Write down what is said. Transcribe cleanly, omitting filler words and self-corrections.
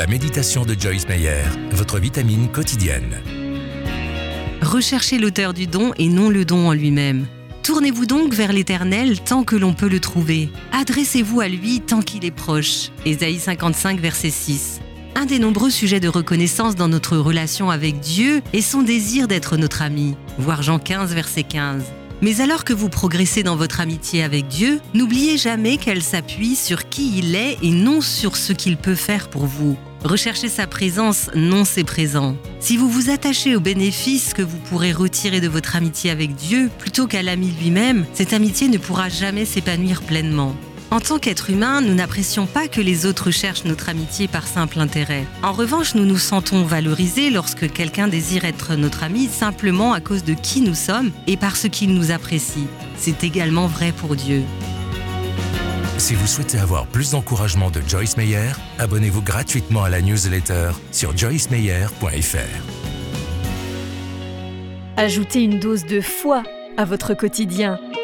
La méditation de Joyce Meyer, votre vitamine quotidienne. Recherchez l'auteur du don et non le don en lui-même. Tournez-vous donc vers l'Éternel tant que l'on peut le trouver. Adressez-vous à lui tant qu'il est proche. Ésaïe 55, verset 6. Un des nombreux sujets de reconnaissance dans notre relation avec Dieu est son désir d'être notre ami. Voir Jean 15, verset 15. Mais alors que vous progressez dans votre amitié avec Dieu, n'oubliez jamais qu'elle s'appuie sur qui il est et non sur ce qu'il peut faire pour vous. Recherchez sa présence, non ses présents. Si vous vous attachez aux bénéfices que vous pourrez retirer de votre amitié avec Dieu plutôt qu'à l'ami lui-même, cette amitié ne pourra jamais s'épanouir pleinement. En tant qu'être humain, nous n'apprécions pas que les autres cherchent notre amitié par simple intérêt. En revanche, nous nous sentons valorisés lorsque quelqu'un désire être notre ami simplement à cause de qui nous sommes et parce qu'il nous apprécie. C'est également vrai pour Dieu. Si vous souhaitez avoir plus d'encouragement de Joyce Meyer, abonnez-vous gratuitement à la newsletter sur joycemeyer.fr. Ajoutez une dose de foi à votre quotidien